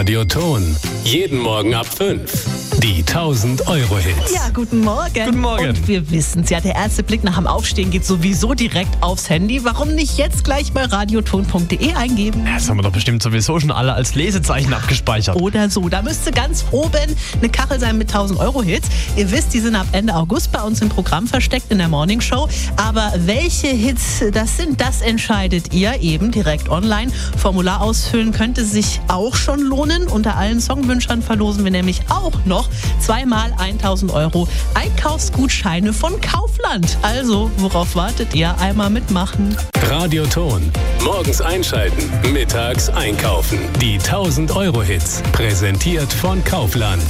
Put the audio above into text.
Radioton. Jeden Morgen ab 5. Die 1000-Euro-Hits. Ja, guten Morgen. Guten Morgen. Und wir wissen's ja, der erste Blick nach dem Aufstehen geht sowieso direkt aufs Handy. Warum nicht jetzt gleich bei radioton.de eingeben? Das haben wir doch bestimmt sowieso schon alle als Lesezeichen abgespeichert. Oder so. Da müsste ganz oben eine Kachel sein mit 1000-Euro-Hits. Ihr wisst, die sind ab Ende August bei uns im Programm versteckt in der Morning Show. Aber welche Hits das sind, das entscheidet ihr eben direkt online. Formular ausfüllen könnte sich auch schon lohnen. Unter allen Songwünschern verlosen wir nämlich auch noch 2-mal 1000 Euro Einkaufsgutscheine von Kaufland. Also, worauf wartet ihr? Einmal mitmachen. Radioton. Morgens einschalten, mittags einkaufen. Die 1000-Euro-Hits. Präsentiert von Kaufland.